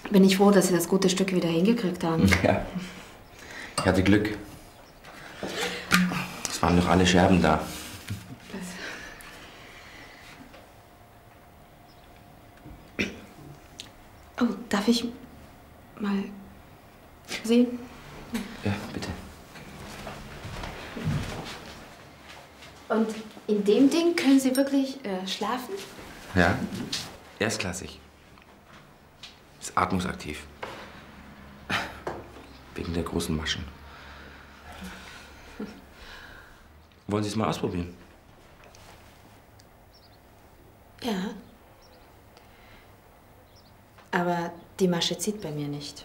bin ich froh, dass Sie das gute Stück wieder hingekriegt haben. Ja. Ich hatte Glück. Es waren noch alle Scherben da. Oh, darf ich mal sehen? Ja, bitte. Und in dem Ding können Sie wirklich schlafen? Ja, erstklassig. Ist atmungsaktiv. Wegen der großen Maschen. Wollen Sie es mal ausprobieren? Ja. Aber die Masche zieht bei mir nicht.